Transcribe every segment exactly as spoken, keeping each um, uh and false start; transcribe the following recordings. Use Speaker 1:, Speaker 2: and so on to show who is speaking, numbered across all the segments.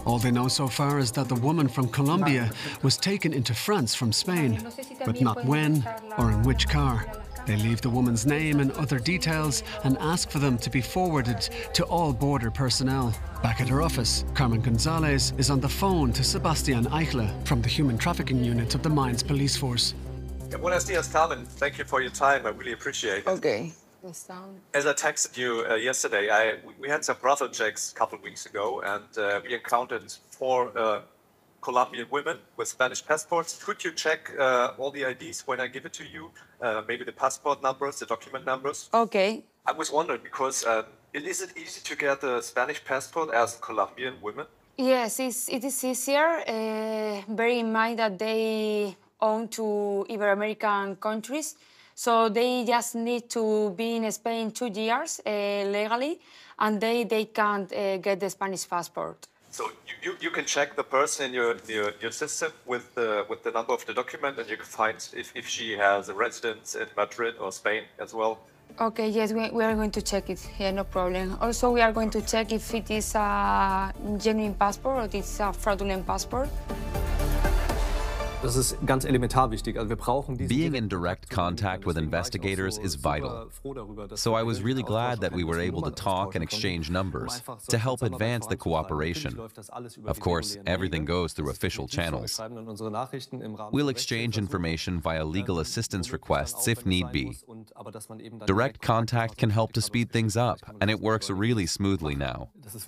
Speaker 1: All they know so far is that the woman from Colombia was taken into France from Spain, but not when or in which car. They leave the woman's name and other details and ask for them to be forwarded to all border personnel. Back at her office, Carmen Gonzalez is on the phone to Sebastian Eichler from the Human Trafficking Unit of the Mainz Police Force.
Speaker 2: Yeah, buenos dias, Carmen. Thank you for your time. I really appreciate it.
Speaker 3: Okay.
Speaker 2: As I texted you uh, yesterday, I, we had some brothel checks a couple of weeks ago, and uh, we encountered four uh, Colombian women with Spanish passports. Could you check uh, all the I Ds when I give it to you? Uh, maybe the passport numbers, the document numbers?
Speaker 3: Okay.
Speaker 2: I was wondering because uh, is it easy to get a Spanish passport as Colombian women?
Speaker 3: Yes, it's, it is easier. Uh, bear in mind that they own to Ibero-American countries. So they just need to be in Spain two years uh, legally, and they, they can't uh, get the Spanish passport.
Speaker 2: So you, you, you can check the person in your, your, your system with the, with the number of the document, and you can find if, if she has a residence in Madrid or Spain as well?
Speaker 3: Okay, yes, we, we are going to check it. Yeah, no problem. Also, we are going to check if it is a genuine passport or it is a fraudulent passport.
Speaker 4: Being in direct contact with investigators is vital. So I was really glad that we were able to talk and exchange numbers to help advance the cooperation. Of course, everything goes through official channels. We'll exchange information via legal assistance requests if need be. Direct contact can help to speed things up, and it works really smoothly now.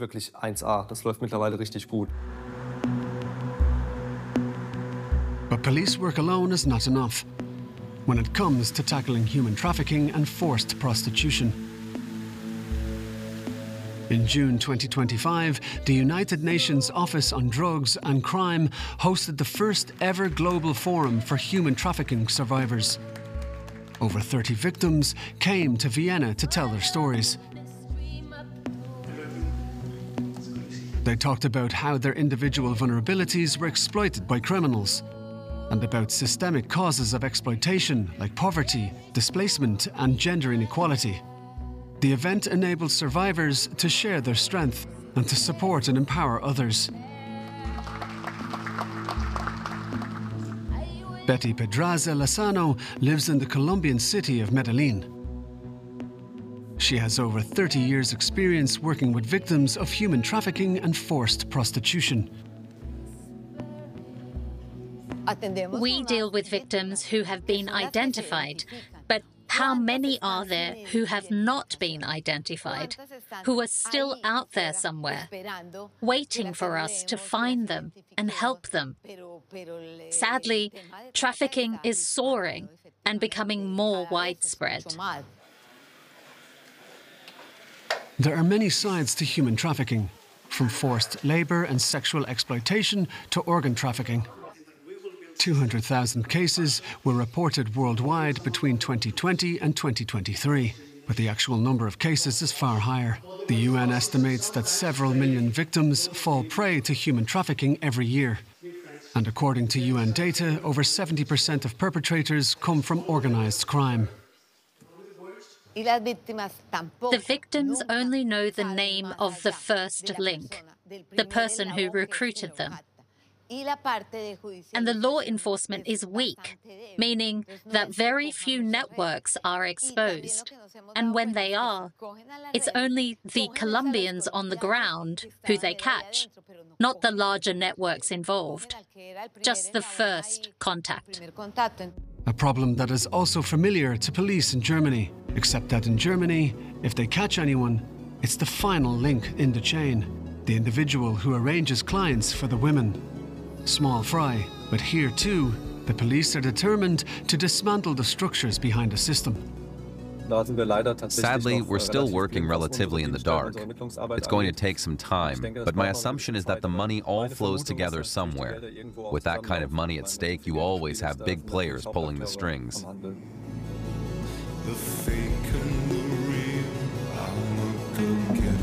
Speaker 1: But police work alone is not enough when it comes to tackling human trafficking and forced prostitution. In June twenty twenty-five, the United Nations Office on Drugs and Crime hosted the first ever global forum for human trafficking survivors. Over thirty victims came to Vienna to tell their stories. They talked about how their individual vulnerabilities were exploited by criminals, and about systemic causes of exploitation like poverty, displacement, and gender inequality. The event enabled survivors to share their strength and to support and empower others. Betty Pedraza Lozano lives in the Colombian city of Medellín. She has over thirty years' experience working with victims of human trafficking and forced prostitution.
Speaker 5: We deal with victims who have been identified, but how many are there who have not been identified, who are still out there somewhere, waiting for us to find them and help them? Sadly, trafficking is soaring and becoming more widespread.
Speaker 1: There are many sides to human trafficking, from forced labour and sexual exploitation to organ trafficking. two hundred thousand cases were reported worldwide between twenty twenty and twenty twenty-three, but the actual number of cases is far higher. The U N estimates that several million victims fall prey to human trafficking every year. And according to U N data, over seventy percent of perpetrators come from organised crime.
Speaker 5: The victims only know the name of the first link, the person who recruited them. And the law enforcement is weak, meaning that very few networks are exposed. And when they are, it's only the Colombians on the ground who they catch, not the larger networks involved, just the first contact.
Speaker 1: A problem that is also familiar to police in Germany, except that in Germany, if they catch anyone, it's the final link in the chain, the individual who arranges clients for the women. Small fry, but here too, the police are determined to dismantle the structures behind the system.
Speaker 4: Sadly, we're still working relatively in the dark. It's going to take some time, but my assumption is that the money all flows together somewhere. With that kind of money at stake, you always have big players pulling the strings.
Speaker 6: The fake and the real, I'm a go-getter.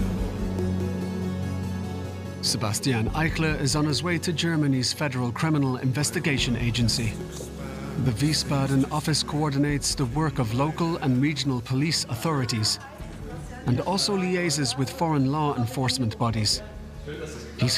Speaker 1: Sebastian Eichler is on his way to Germany's Federal Criminal Investigation Agency. The Wiesbaden office coordinates the work of local and regional police authorities and also liaises with foreign law enforcement bodies.